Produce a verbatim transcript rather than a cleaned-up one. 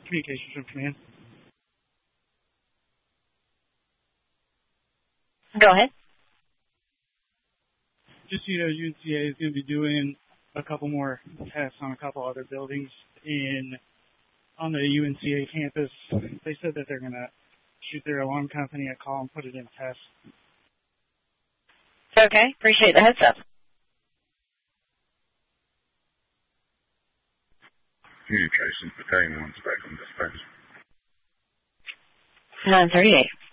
communications from command. Go ahead. Just so you know, U N C A is going to be doing a couple more tests on a couple other buildings in on the U N C A campus. They said that they're going to shoot their alarm company a call and put it in test. Okay. Appreciate the heads up. Communications, Battalion one's back on dispatch. nine thirty-eight.